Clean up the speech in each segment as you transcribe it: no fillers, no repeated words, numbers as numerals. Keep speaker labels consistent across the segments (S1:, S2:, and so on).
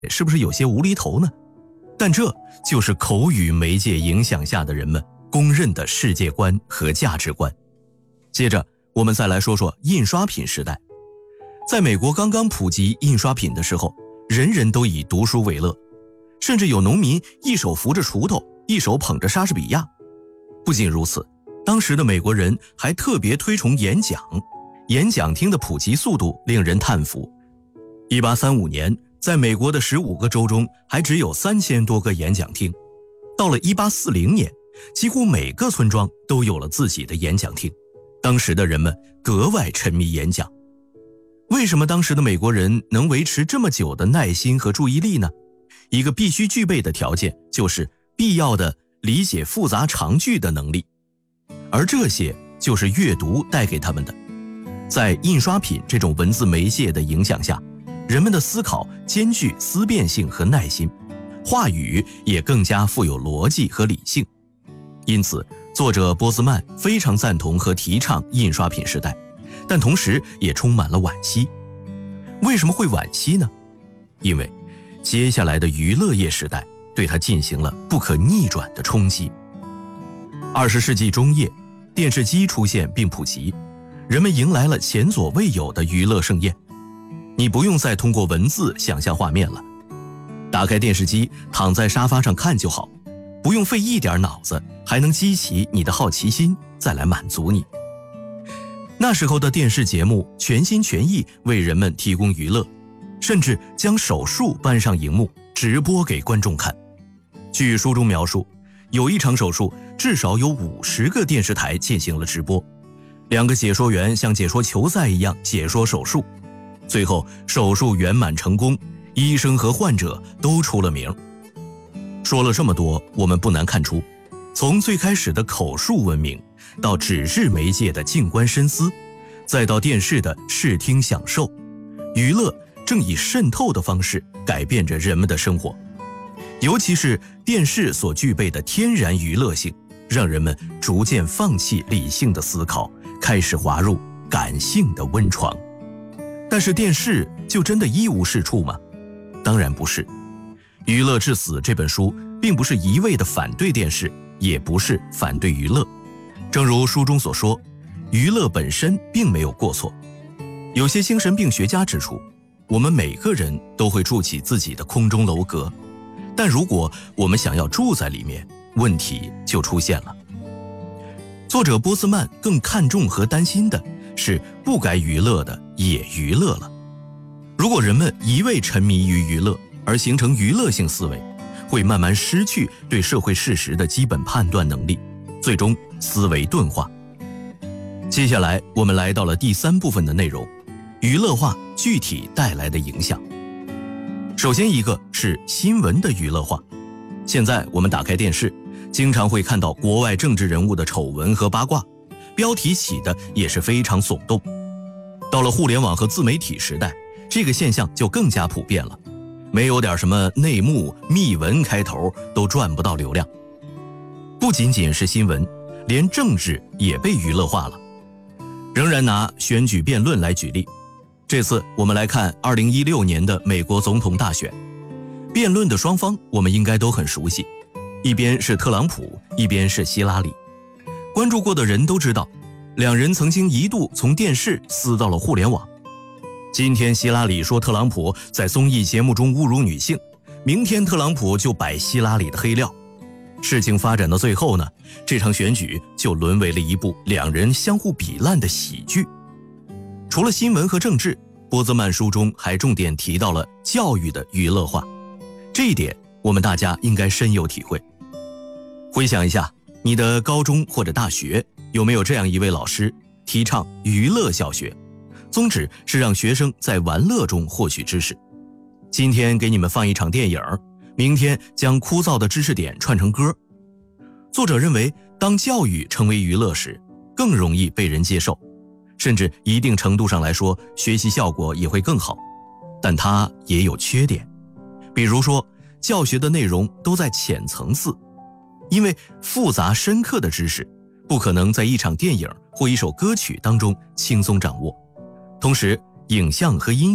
S1: 是不是有些无厘头呢？但这就是口语媒介影响下的人们公认的世界观和价值观。接着我们再来说说印刷品时代。在美国刚刚普及印刷品的时候，人人都以读书为乐，甚至有农民一手扶着锄头，一手捧着莎士比亚。不仅如此，当时的美国人还特别推崇演讲，演讲厅的普及速度令人叹服。1835年，在美国的15个州中还只有3000多个演讲厅，到了1840年，几乎每个村庄都有了自己的演讲厅。当时的人们格外沉迷演讲。为什么当时的美国人能维持这么久的耐心和注意力呢？一个必须具备的条件就是必要的理解复杂长句的能力，而这些就是阅读带给他们的。在印刷品这种文字媒介的影响下，人们的思考兼具思辨性和耐心，话语也更加富有逻辑和理性。因此，作者波兹曼非常赞同和提倡印刷品时代，但同时也充满了惋惜。为什么会惋惜呢？因为接下来的娱乐业时代对他进行了不可逆转的冲击。20世纪中叶，电视机出现并普及，人们迎来了前所未有的娱乐盛宴。你不用再通过文字想象画面了，打开电视机，躺在沙发上看就好，不用费一点脑子，还能激起你的好奇心，再来满足你。那时候的电视节目全心全意为人们提供娱乐，甚至将手术搬上荧幕，直播给观众看。据书中描述，有一场手术至少有50个电视台进行了直播，2个解说员像解说球赛一样解说手术，最后手术圆满成功，医生和患者都出了名。说了这么多，我们不难看出，从最开始的口述文明，到纸质媒介的静观深思，再到电视的视听享受，娱乐正以渗透的方式改变着人们的生活。尤其是电视所具备的天然娱乐性，让人们逐渐放弃理性的思考，开始滑入感性的温床。但是电视就真的一无是处吗？当然不是。《娱乐至死》这本书并不是一味的反对电视，也不是反对娱乐。正如书中所说，娱乐本身并没有过错。有些精神病学家指出，我们每个人都会筑起自己的空中楼阁，但如果我们想要住在里面，问题就出现了。作者波斯曼更看重和担心的是不该娱乐的也娱乐了。如果人们一味沉迷于娱乐而形成娱乐性思维，会慢慢失去对社会事实的基本判断能力，最终思维钝化。接下来我们来到了第3部分的内容，娱乐化具体带来的影响。首先一个是新闻的娱乐化。现在我们打开电视，经常会看到国外政治人物的丑闻和八卦，标题起的也是非常耸动。到了互联网和自媒体时代，这个现象就更加普遍了，没有点什么内幕秘闻开头都赚不到流量。不仅仅是新闻，连政治也被娱乐化了。仍然拿选举辩论来举例，这次我们来看2016年的美国总统大选。辩论的双方我们应该都很熟悉，一边是特朗普，一边是希拉里。关注过的人都知道，两人曾经一度从电视撕到了互联网。今天希拉里说特朗普在综艺节目中侮辱女性，明天特朗普就摆希拉里的黑料。事情发展到最后呢，这场选举就沦为了一部两人相互比烂的喜剧。除了新闻和政治，波兹曼书中还重点提到了教育的娱乐化，这一点我们大家应该深有体会。回想一下，你的高中或者大学有没有这样一位老师，提倡娱乐教学，宗旨是让学生在玩乐中获取知识。今天给你们放一场电影，明天将枯燥的知识点串成歌。作者认为，当教育成为娱乐时，更容易被人接受，甚至一定程度上来说，学习效果也会更好。但它也有缺点，比如说教学的内容都在浅层次，因为复杂深刻的知识不可能在一场电影或一首歌曲当中轻松掌握。同时，影像和音乐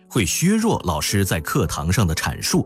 S1: 会削弱老师在课堂上的阐述